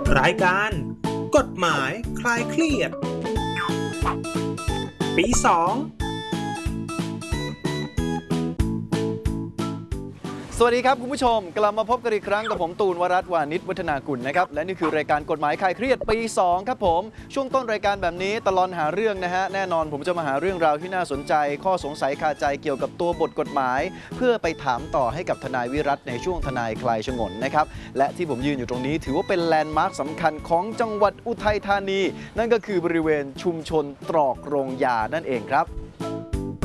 รายการกฎหมายคลายเครียดปี 2 สวัสดีครับคุณผู้ชมกลับมาพบกันอีกครั้งกับผมตูนวรัตน์วานิชวัฒนากุลนะครับและนี่คือรายการกฎหมายคลายเครียดปี 2ครับผมช่วงต้นรายการแบบนี้ตลอดหาเรื่องนะฮะแน่นอนผมจะมาหาเรื่องราวที่น่าสนใจข้อสงสัยคาใจเกี่ยวกับตัวบทกฎหมายเพื่อไปถามต่อให้กับทนายวิรัตในช่วงทนายคลายฉงนนะครับและที่ผมยืนอยู่ตรงนี้ถือว่าเป็นแลนด์มาร์คสำคัญของจังหวัดอุทัยธานีนั่นก็คือบริเวณชุมชนตรอกโรงยานั่นเองครับ